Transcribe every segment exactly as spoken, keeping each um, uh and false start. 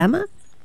¿Ama?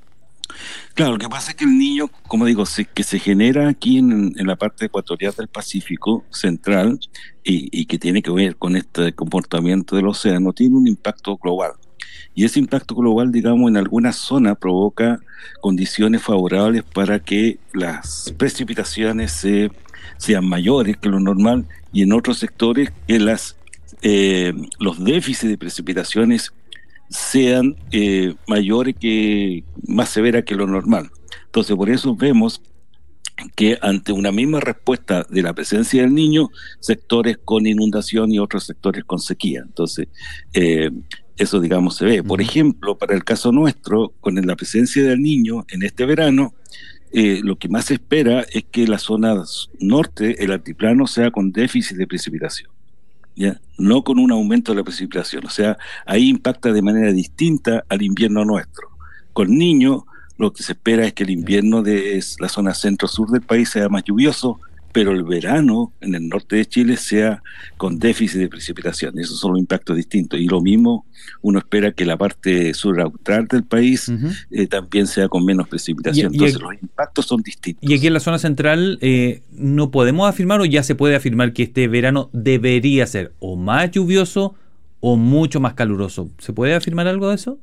Claro, lo que pasa es que el niño, como digo, se, que se genera aquí en, en la parte ecuatorial del Pacífico central y, y que tiene que ver con este comportamiento del océano, tiene un impacto global. Y ese impacto global, digamos, en alguna zona provoca condiciones favorables para que las precipitaciones se, sean mayores que lo normal y en otros sectores que las, eh, los déficits de precipitaciones sean eh, mayores que, más severas que lo normal. Entonces, por eso vemos que ante una misma respuesta de la presencia del niño, sectores con inundación y otros sectores con sequía. Entonces, eh, eso, digamos, se ve. Por Uh-huh. ejemplo, para el caso nuestro, con la presencia del niño en este verano, eh, lo que más se espera es que la zona norte, el altiplano, sea con déficit de precipitación, ¿ya? No con un aumento de la precipitación. O sea, ahí impacta de manera distinta al invierno nuestro. Con niños, lo que se espera es que el invierno de la zona centro-sur del país sea más lluvioso, pero el verano en el norte de Chile sea con déficit de precipitación. Esos son los impactos distintos. Y lo mismo uno espera que la parte sur austral del país Uh-huh. eh, también sea con menos precipitación. Y, y, Entonces los impactos son distintos. Y aquí en la zona central eh, no podemos afirmar, o ya se puede afirmar, que este verano debería ser o más lluvioso o mucho más caluroso. ¿Se puede afirmar algo de eso?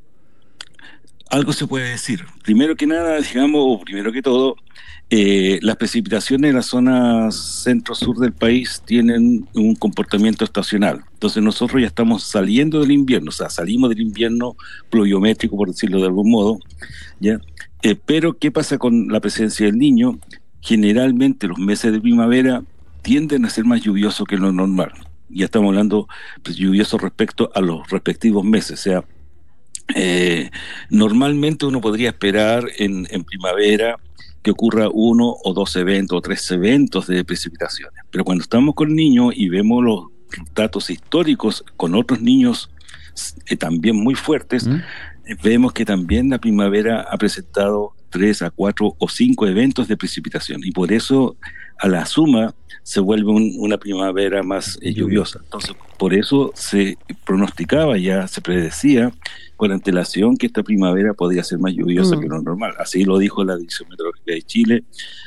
Algo se puede decir. Primero que nada, digamos, o primero que todo, eh, las precipitaciones en la zona centro-sur del país tienen un comportamiento estacional. Entonces nosotros ya estamos saliendo del invierno, o sea, salimos del invierno pluviométrico, por decirlo de algún modo, ¿ya? Eh, pero, ¿qué pasa con la presencia del niño? Generalmente los meses de primavera tienden a ser más lluviosos que lo normal. Ya estamos hablando pues, lluviosos respecto a los respectivos meses, o sea, Eh, normalmente uno podría esperar en, en primavera que ocurra uno o dos eventos o tres eventos de precipitaciones, pero cuando estamos con niños y vemos los datos históricos con otros niños eh, también muy fuertes, ¿Mm? eh, vemos que también la primavera ha presentado tres a cuatro o cinco eventos de precipitación y por eso a la suma se vuelve un, una primavera más eh, lluviosa. Entonces, por eso se pronosticaba, ya se predecía con antelación que esta primavera podría ser más lluviosa mm. que lo normal. Así lo dijo la Dirección Meteorológica de Chile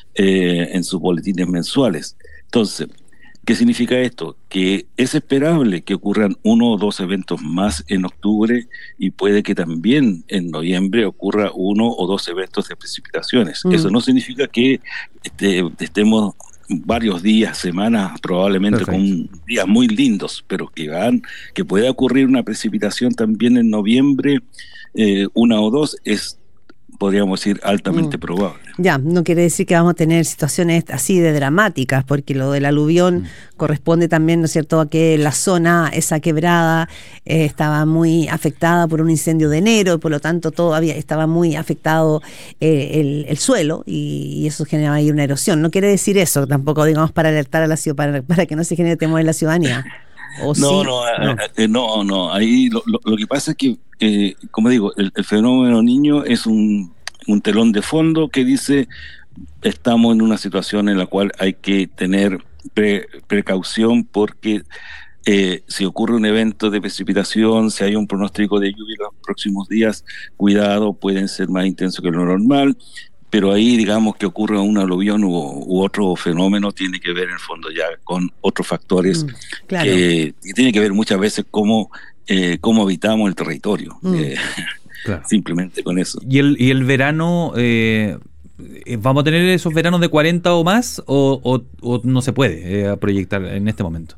eh, en sus boletines mensuales. Entonces, ¿qué significa esto? Que es esperable que ocurran uno o dos eventos más en octubre y puede que también en noviembre ocurra uno o dos eventos de precipitaciones. Mm. Eso no significa que este, estemos varios días, semanas, probablemente Perfecto. Con días muy lindos, pero que van, que pueda ocurrir una precipitación también en noviembre, eh, una o dos, es, podríamos decir, altamente mm. probable. Ya, no quiere decir que vamos a tener situaciones así de dramáticas, porque lo del aluvión mm. corresponde también, ¿no es cierto?, a que la zona, esa quebrada, eh, estaba muy afectada por un incendio de enero, por lo tanto todavía estaba muy afectado eh, el, el suelo, y, y eso generaba ahí una erosión. No quiere decir eso, tampoco, digamos, para alertar a la ciudad, para, para que no se genere temor en la ciudadanía. ¿O no, sí? no, no, eh, no, no, ahí lo, lo, lo que pasa es que, eh, como digo, el, el fenómeno niño es un, un telón de fondo que dice estamos en una situación en la cual hay que tener pre, precaución porque eh, si ocurre un evento de precipitación, si hay un pronóstico de lluvia en los próximos días, cuidado, pueden ser más intensos que lo normal. Pero ahí, digamos, que ocurra un aluvión u, u otro fenómeno tiene que ver en el fondo ya con otros factores mm, claro. que, que tiene que ver muchas veces cómo, eh, cómo habitamos el territorio. Mm. Eh, claro. Simplemente con eso. ¿Y el, y el verano, eh, vamos a tener esos veranos de cuarenta o más o, o, o no se puede eh, proyectar en este momento?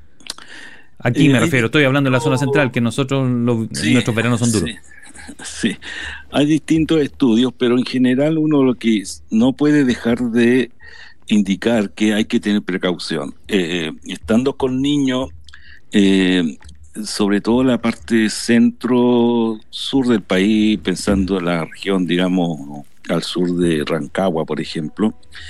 Aquí eh, me refiero, estoy hablando de la zona central, que nosotros, los, sí, nuestros veranos son duros. Sí. Sí, hay distintos estudios, pero en general uno lo que no puede dejar de indicar que hay que tener precaución. Eh, estando con niños, eh, sobre todo la parte centro-sur del país, pensando en la región, digamos, al sur de Rancagua, por ejemplo,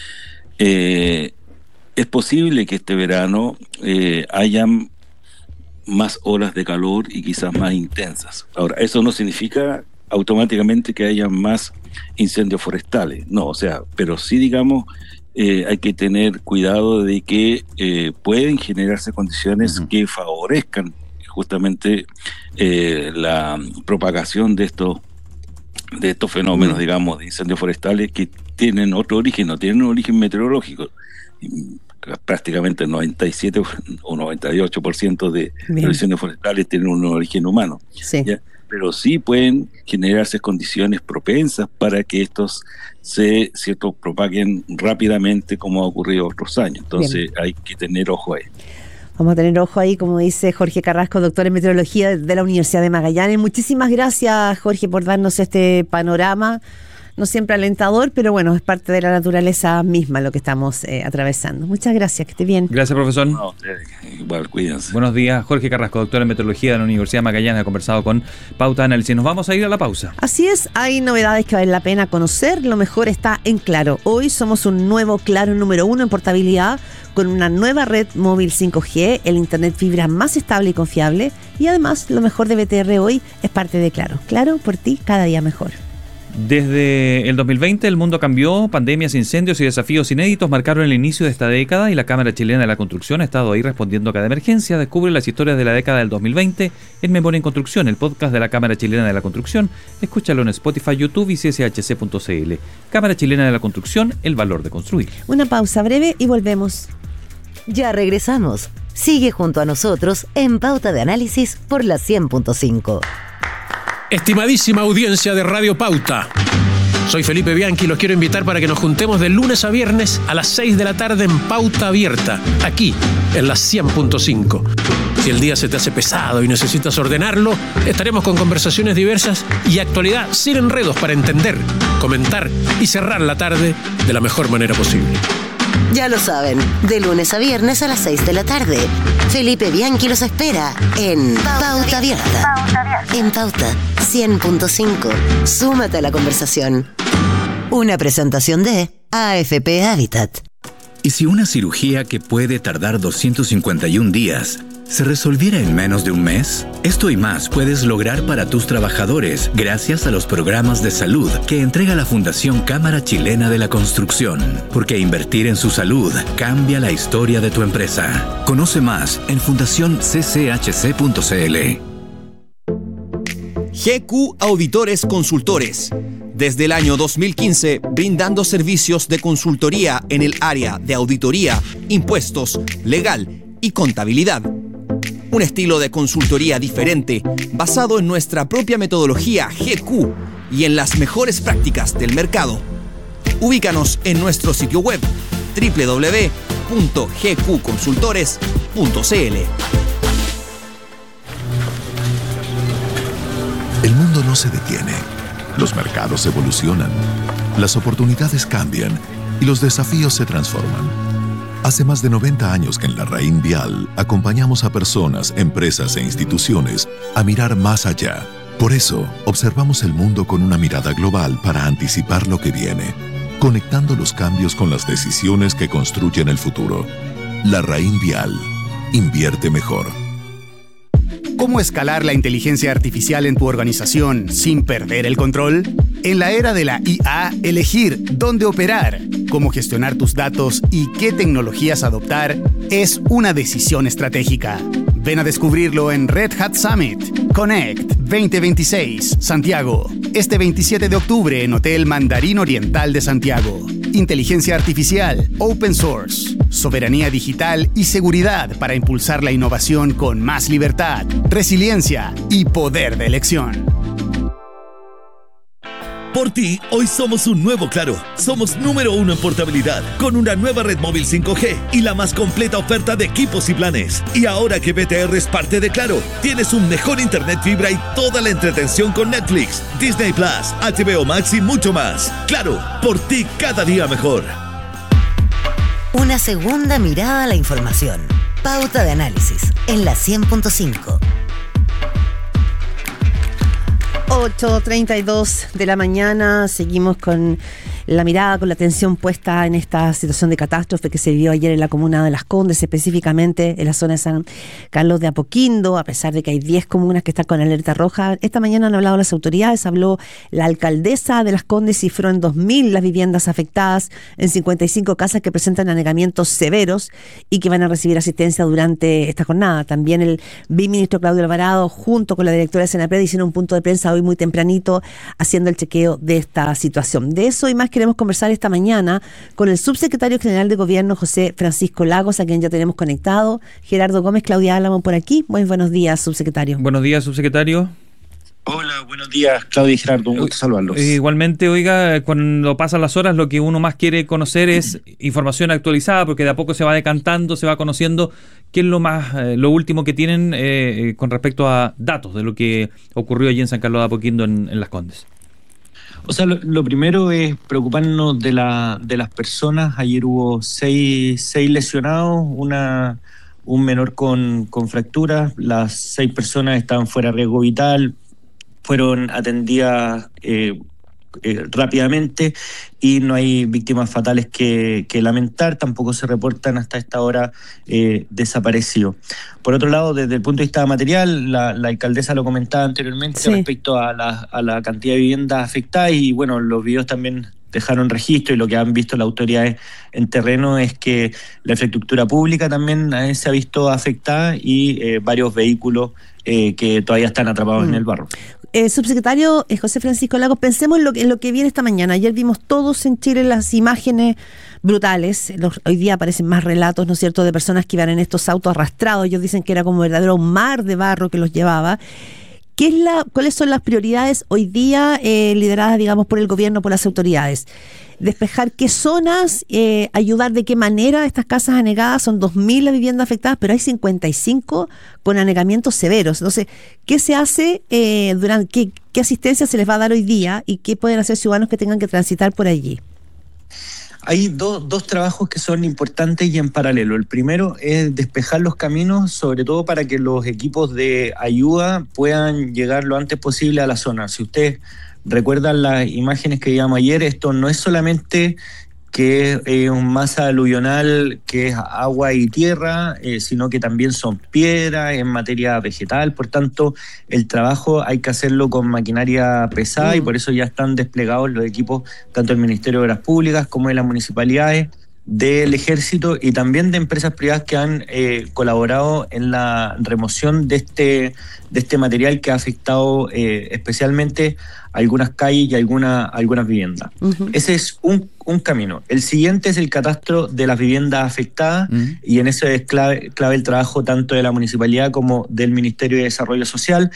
eh, es posible que este verano eh, hayan más olas de calor y quizás más intensas. Ahora, eso no significa automáticamente que haya más incendios forestales, no, o sea, pero sí, digamos, eh, hay que tener cuidado de que eh, pueden generarse condiciones uh-huh. que favorezcan justamente eh, la propagación de estos de estos fenómenos, digamos, de incendios forestales que tienen otro origen, no tienen un origen meteorológico. Prácticamente el noventa y siete o noventa y ocho por ciento de Bien. los incendios forestales tienen un origen humano. Sí. ¿ya? Pero sí pueden generarse condiciones propensas para que estos se cierto, propaguen rápidamente como ha ocurrido otros años. Entonces Bien. hay que tener ojo ahí. Vamos a tener ojo ahí, como dice Jorge Carrasco, doctor en meteorología de la Universidad de Magallanes. Muchísimas gracias, Jorge, por darnos este panorama. No siempre alentador, pero bueno, es parte de la naturaleza misma lo que estamos eh, atravesando. Muchas gracias, que esté bien. Gracias, profesor. No, igual, cuídense. Buenos días, Jorge Carrasco, doctor en meteorología de la Universidad de Magallanes, ha conversado con Pauta Análisis. Nos vamos a ir a la pausa. Así es, hay novedades que vale la pena conocer. Lo mejor está en Claro. Hoy somos un nuevo Claro número uno en portabilidad, con una nueva red móvil cinco G, el internet fibra más estable y confiable. Y además, lo mejor de B T R hoy es parte de Claro. Claro, por ti, cada día mejor. Desde el dos mil veinte el mundo cambió, pandemias, incendios y desafíos inéditos marcaron el inicio de esta década y la Cámara Chilena de la Construcción ha estado ahí respondiendo a cada emergencia. Descubre las historias de la década del dos mil veinte en Memoria en Construcción, el podcast de la Cámara Chilena de la Construcción. Escúchalo en Spotify, YouTube y c s h c punto c l. Cámara Chilena de la Construcción, el valor de construir. Una pausa breve y volvemos. Ya regresamos. Sigue junto a nosotros en Pauta de Análisis por la cien punto cinco. Estimadísima audiencia de Radio Pauta, soy Felipe Bianchi y los quiero invitar para que nos juntemos de lunes a viernes a las seis de la tarde en Pauta Abierta, aquí en la cien punto cinco. Si el día se te hace pesado y necesitas ordenarlo, estaremos con conversaciones diversas y actualidad sin enredos para entender, comentar y cerrar la tarde de la mejor manera posible. Ya lo saben, de lunes a viernes a las seis de la tarde. Felipe Bianchi los espera en Pauta Abierta. En Pauta cien punto cinco. Súmate a la conversación. Una presentación de A F P Habitat. ¿Y si una cirugía que puede tardar doscientos cincuenta y un días se resolviera en menos de un mes? Esto y más puedes lograr para tus trabajadores gracias a los programas de salud que entrega la Fundación Cámara Chilena de la Construcción. Porque invertir en su salud cambia la historia de tu empresa. Conoce más en fundación c c h c punto c l. G Q Auditores Consultores. Desde el año dos mil quince, brindando servicios de consultoría en el área de auditoría, impuestos, legal y contabilidad. Un estilo de consultoría diferente, basado en nuestra propia metodología G Q y en las mejores prácticas del mercado. Ubícanos en nuestro sitio web doble u doble u doble u punto g q consultores punto c l. El mundo no se detiene. Los mercados evolucionan, las oportunidades cambian y los desafíos se transforman. Hace más de noventa años que en la Raín Vial acompañamos a personas, empresas e instituciones a mirar más allá. Por eso, observamos el mundo con una mirada global para anticipar lo que viene, conectando los cambios con las decisiones que construyen el futuro. La Raín Vial. Invierte mejor. ¿Cómo escalar la inteligencia artificial en tu organización sin perder el control? En la era de la I A, elegir dónde operar, cómo gestionar tus datos y qué tecnologías adoptar es una decisión estratégica. Ven a descubrirlo en Red Hat Summit Connect veinte veintiséis, Santiago. Este veintisiete de octubre en Hotel Mandarín Oriental de Santiago. Inteligencia artificial, open source, soberanía digital y seguridad para impulsar la innovación con más libertad, resiliencia y poder de elección. Por ti, hoy somos un nuevo Claro. Somos número uno en portabilidad, con una nueva red móvil cinco G y la más completa oferta de equipos y planes. Y ahora que B T R es parte de Claro, tienes un mejor internet fibra y toda la entretención con Netflix, Disney Plus, H B O Max y mucho más. Claro, por ti cada día mejor. Una segunda mirada a la información. Pauta de Análisis en la cien punto cinco. ocho treinta y dos de la mañana, seguimos con la mirada, con la atención puesta en esta situación de catástrofe que se vivió ayer en la comuna de Las Condes, específicamente en la zona de San Carlos de Apoquindo, a pesar de que hay diez comunas que están con alerta roja. Esta mañana han hablado las autoridades, habló la alcaldesa de Las Condes, cifró en dos mil las viviendas afectadas en cincuenta y cinco casas que presentan anegamientos severos y que van a recibir asistencia durante esta jornada. También el viceministro Claudio Alvarado, junto con la directora de Senapred, hicieron un punto de prensa hoy hoy muy tempranito haciendo el chequeo de esta situación. De eso y más queremos conversar esta mañana con el subsecretario general de Gobierno, José Francisco Lagos, a quien ya tenemos conectado. Gerardo Gómez, Claudia Álamo por aquí. Muy buenos días, subsecretario. Buenos días, subsecretario. Hola, buenos días, Claudia y Gerardo, un gusto saludarlos. Igualmente, oiga, cuando pasan las horas lo que uno más quiere conocer es información actualizada, porque de a poco se va decantando, se va conociendo qué es lo más, eh, lo último que tienen eh, con respecto a datos de lo que ocurrió allí en San Carlos de Apoquindo en, en Las Condes. O sea, lo, lo primero es preocuparnos de, la, de las personas. Ayer hubo seis, seis lesionados, una, un menor con, con fracturas, las seis personas estaban fuera de riesgo vital, fueron atendidas eh, eh, rápidamente y no hay víctimas fatales que, que lamentar, tampoco se reportan hasta esta hora eh, desaparecidos. Por otro lado, desde el punto de vista material, la, la alcaldesa lo comentaba anteriormente sí. respecto a la, a la cantidad de viviendas afectadas y bueno, los videos también dejaron registro y lo que han visto las autoridades en terreno es que la infraestructura pública también eh, se ha visto afectada y eh, varios vehículos eh, que todavía están atrapados mm. en el barro. Eh, subsecretario eh, José Francisco Lagos, pensemos en lo, que, en lo que viene esta mañana. Ayer vimos todos en Chile las imágenes brutales. Los, hoy día aparecen más relatos, ¿no es cierto?, de personas que iban en estos autos arrastrados. Ellos dicen que era como un verdadero mar de barro que los llevaba. ¿Qué es la, ¿Cuáles son las prioridades hoy día eh, lideradas, digamos, por el gobierno, por las autoridades? Despejar qué zonas, eh, ayudar de qué manera a estas casas anegadas. Son dos mil las viviendas afectadas, pero hay cincuenta y cinco con anegamientos severos. Entonces, ¿qué se hace eh, durante qué, qué asistencia se les va a dar hoy día y qué pueden hacer ciudadanos que tengan que transitar por allí? Hay do, dos trabajos que son importantes y en paralelo. El primero es despejar los caminos, sobre todo para que los equipos de ayuda puedan llegar lo antes posible a la zona. Si ustedes recuerdan las imágenes que vimos ayer, esto no es solamente que es eh, un masa aluvional que es agua y tierra, eh, sino que también son piedras en materia vegetal. Por tanto, el trabajo hay que hacerlo con maquinaria pesada mm. y por eso ya están desplegados los equipos, tanto del Ministerio de Obras Públicas como de las municipalidades, del Ejército y también de empresas privadas que han eh, colaborado en la remoción de este, de este material que ha afectado eh, especialmente algunas calles y alguna, algunas viviendas. Uh-huh. Ese es un, un camino. El siguiente es el catastro de las viviendas afectadas uh-huh. y en eso es clave, clave el trabajo tanto de la municipalidad como del Ministerio de Desarrollo Social.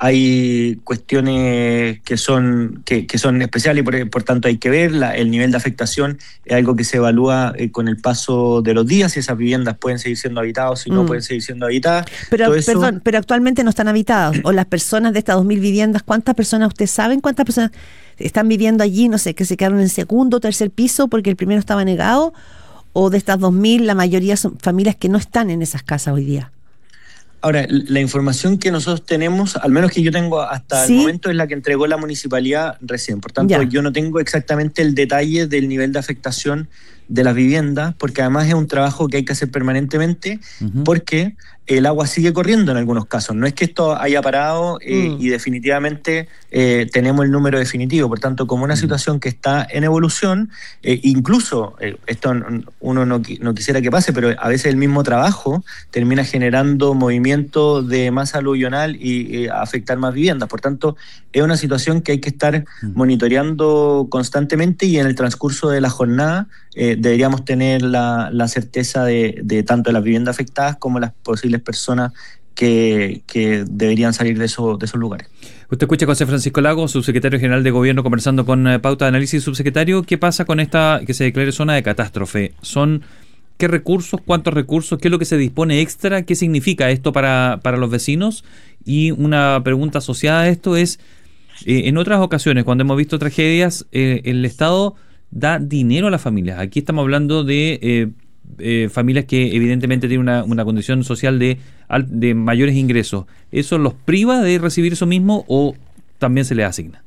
Hay cuestiones que son, que, que son especiales y por, por tanto hay que ver. La, el nivel de afectación es algo que se evalúa eh, con el paso de los días, si esas viviendas pueden seguir siendo habitadas o si uh-huh. no pueden seguir siendo habitadas. Pero, Todo eso, perdón, pero actualmente no están habitadas. O las personas de estas dos mil viviendas, ¿cuántas personas ustedes saben? ¿Cuántas personas están viviendo allí, no sé, que se quedaron en segundo o tercer piso porque el primero estaba negado? ¿O de estas dos mil, la mayoría son familias que no están en esas casas hoy día? Ahora, la información que nosotros tenemos, al menos que yo tengo hasta ¿Sí? el momento, es la que entregó la municipalidad recién. Por tanto, ya. yo no tengo exactamente el detalle del nivel de afectación de las viviendas, porque además es un trabajo que hay que hacer permanentemente, uh-huh. porque el agua sigue corriendo en algunos casos. No es que esto haya parado eh, mm. y definitivamente eh, tenemos el número definitivo. Por tanto, como una mm. situación que está en evolución, eh, incluso, eh, esto uno no, no quisiera que pase, pero a veces el mismo trabajo termina generando movimiento de masa aluvional y eh, afectar más viviendas. Por tanto, es una situación que hay que estar mm. monitoreando constantemente y en el transcurso de la jornada eh, deberíamos tener la, la certeza de, de tanto de las viviendas afectadas como las posibles personas que, que deberían salir de, eso, de esos lugares. Usted escucha a José Francisco Lagos, subsecretario general de Gobierno, conversando con eh, Pauta de Análisis. Subsecretario, ¿qué pasa con esta que se declare zona de catástrofe? ¿Son qué recursos, cuántos recursos, qué es lo que se dispone extra, qué significa esto para, para los vecinos? Y una pregunta asociada a esto es, eh, en otras ocasiones, cuando hemos visto tragedias, eh, el Estado da dinero a las familias. Aquí estamos hablando de eh, eh, familias que evidentemente tienen una, una condición social de, de mayores ingresos. ¿Eso los priva de recibir eso mismo o también se les asigna?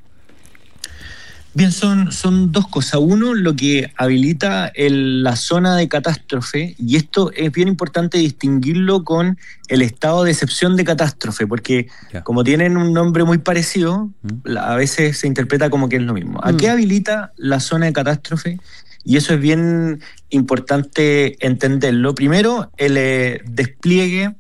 Bien, son, son dos cosas. Uno, lo que habilita el, la zona de catástrofe, y esto es bien importante distinguirlo con el estado de excepción de catástrofe, porque yeah. como tienen un nombre muy parecido, mm. a veces se interpreta como que es lo mismo. ¿A mm. qué habilita la zona de catástrofe? Y eso es bien importante entenderlo. Primero, el eh, despliegue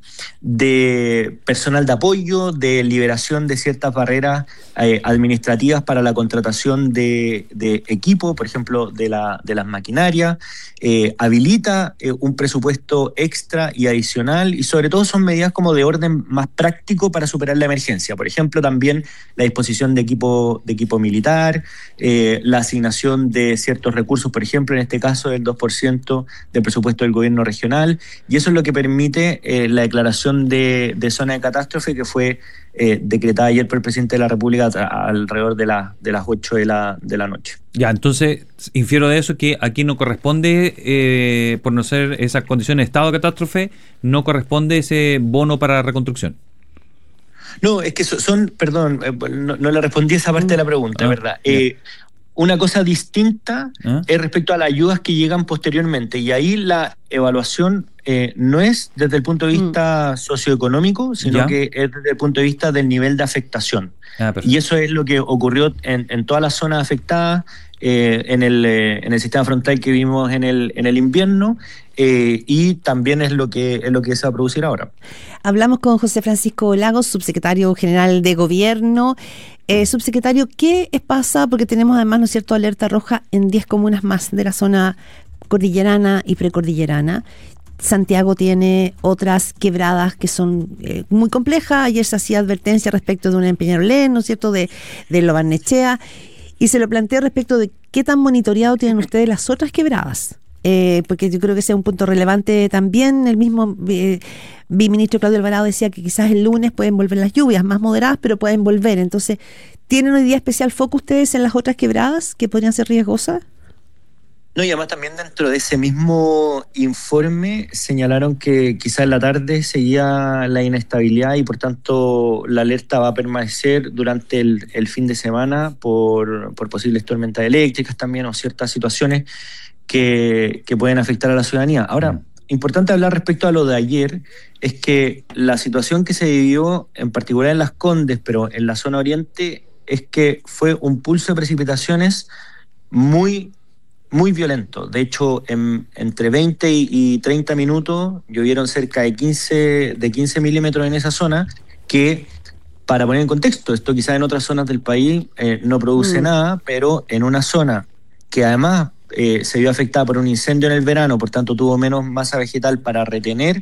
de personal de apoyo, de liberación de ciertas barreras eh, administrativas para la contratación de, de equipo, por ejemplo, de, la, de las maquinarias, eh, habilita eh, un presupuesto extra y adicional, y sobre todo son medidas como de orden más práctico para superar la emergencia. Por ejemplo, también la disposición de equipo, de equipo militar, eh, la asignación de ciertos recursos, por ejemplo, en este caso del dos por ciento del presupuesto del gobierno regional, y eso es lo que permite eh, la declaración de, de zona de catástrofe que fue eh, decretada ayer por el presidente de la República a, alrededor de, la, de las ocho de la, de la noche. Ya, entonces infiero de eso que aquí no corresponde, eh, por no ser esas condiciones de estado de catástrofe, no corresponde ese bono para reconstrucción. No, es que son, perdón, no, no le respondí esa parte de la pregunta, ah, ¿verdad? Eh, una cosa distinta ¿Ah? es respecto a las ayudas que llegan posteriormente, y ahí la evaluación eh, no es desde el punto de vista mm. socioeconómico, sino ¿Ya? que es desde el punto de vista del nivel de afectación. Ah, y eso es lo que ocurrió en, en todas las zonas afectadas, eh, en, el, eh, en el sistema frontal que vimos en el, en el invierno, eh, y también es lo que es lo que se va a producir ahora. Hablamos con José Francisco Lagos, subsecretario general de Gobierno. Eh, subsecretario, ¿qué pasa? Porque tenemos además, ¿no es cierto?, alerta roja en diez comunas más de la zona cordillerana y precordillerana. Santiago tiene otras quebradas que son eh, muy complejas. Ayer se hacía advertencia respecto de una en Peñarolén, ¿no es cierto?, de, de Lo Barnechea, y se lo plantea respecto de qué tan monitoreado tienen ustedes las otras quebradas. Eh, porque yo creo que sea un punto relevante también. El mismo eh, viceministro Claudio Alvarado decía que quizás el lunes pueden volver las lluvias, más moderadas, pero pueden volver. Entonces, ¿tienen hoy día especial foco ustedes en las otras quebradas que podrían ser riesgosas? No, y además también dentro de ese mismo informe señalaron que quizás en la tarde seguía la inestabilidad y por tanto la alerta va a permanecer durante el, el fin de semana por, por posibles tormentas eléctricas también o ciertas situaciones que, que pueden afectar a la ciudadanía. Ahora, importante hablar respecto a lo de ayer, es que la situación que se vivió, en particular en Las Condes, pero en la zona oriente, es que fue un pulso de precipitaciones muy, muy violento. De hecho, en, entre veinte y treinta minutos llovieron cerca de quince, de quince milímetros en esa zona, que, para poner en contexto, esto quizás en otras zonas del país eh, no produce mm. nada, pero en una zona que además Eh, se vio afectada por un incendio en el verano, por tanto tuvo menos masa vegetal para retener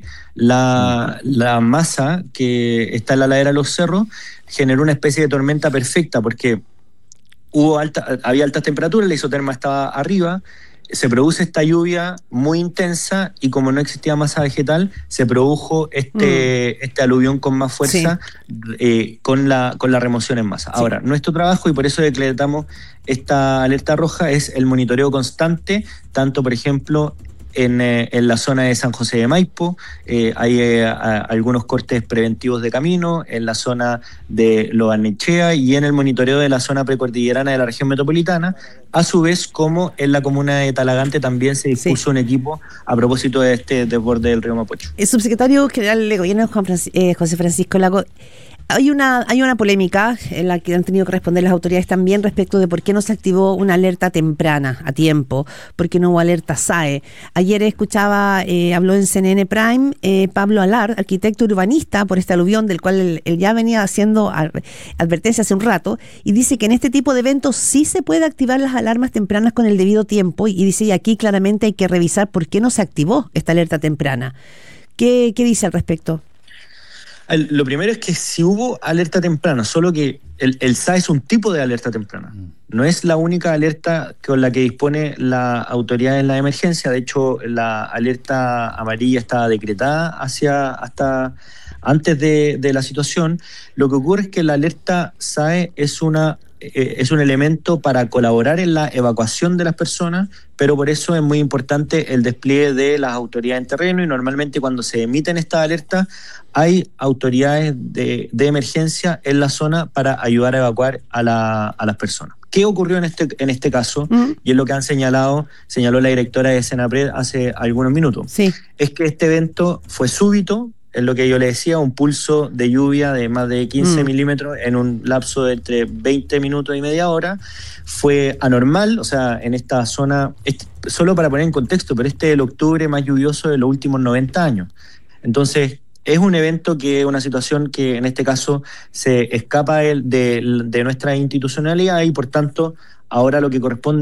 la, la masa que está en la ladera de los cerros, generó una especie de tormenta perfecta porque hubo alta, había altas temperaturas, la isoterma estaba arriba, se produce esta lluvia muy intensa y como no existía masa vegetal, se produjo este, mm. este aluvión con más fuerza sí. eh, con, la, con la remoción en masa. Sí. Ahora, nuestro trabajo, y por eso decretamos esta alerta roja, es el monitoreo constante, tanto por ejemplo en, eh, en la zona de San José de Maipo, eh, hay eh, a, algunos cortes preventivos de camino, en la zona de Lo Barnechea y en el monitoreo de la zona precordillerana de la región metropolitana, a su vez como en la comuna de Talagante también se dispuso sí. un equipo a propósito de este desborde del río Mapocho. El subsecretario general de Gobierno, Juan Francis, eh, José Francisco Lago, Hay una, hay una polémica en la que han tenido que responder las autoridades también respecto de por qué no se activó una alerta temprana a tiempo, por qué no hubo alerta S A E. Ayer escuchaba, eh, habló en C N N Prime, eh, Pablo Alar, arquitecto urbanista por este aluvión del cual él, él ya venía haciendo advertencia hace un rato, y dice que en este tipo de eventos sí se puede activar las alarmas tempranas con el debido tiempo, y dice, y aquí claramente hay que revisar por qué no se activó esta alerta temprana. ¿Qué, qué dice al respecto? Lo primero es que si hubo alerta temprana, solo que el, el S A E es un tipo de alerta temprana. No es la única alerta con la que dispone la autoridad en la emergencia. De hecho, la alerta amarilla está decretada hacia hasta antes de, de la situación. Lo que ocurre es que la alerta S A E es una eh, es un elemento para colaborar en la evacuación de las personas, pero por eso es muy importante el despliegue de las autoridades en terreno, y normalmente cuando se emiten estas alertas hay autoridades de, de emergencia en la zona para ayudar a evacuar a, la, a las personas. ¿Qué ocurrió en este, en este caso? Uh-huh. Y es lo que han señalado, señaló la directora de Senapred hace algunos minutos. Sí. Es que este evento fue súbito, es lo que yo le decía, un pulso de lluvia de más de quince mm. milímetros en un lapso de entre veinte minutos y media hora. Fue anormal, o sea, en esta zona, este, solo para poner en contexto, pero este es el octubre más lluvioso de los últimos noventa años. Entonces, es un evento que es una situación que en este caso se escapa de, de, de nuestra institucionalidad y por tanto ahora lo que corresponde